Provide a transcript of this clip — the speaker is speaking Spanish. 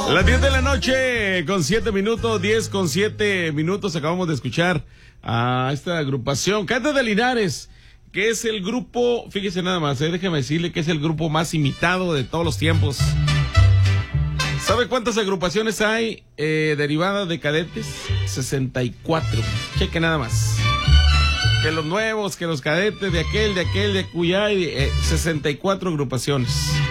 Las 10 de la noche con 7 minutos, 10 con 7 minutos. Acabamos de escuchar a esta agrupación Canta de Linares, que es el grupo, fíjese nada más, déjeme decirle que es el grupo más imitado de todos los tiempos. ¿Sabe cuántas agrupaciones hay derivadas de cadetes? 64. Cheque nada más. Que los nuevos, que los cadetes de aquel, de Cuyay, 64 agrupaciones.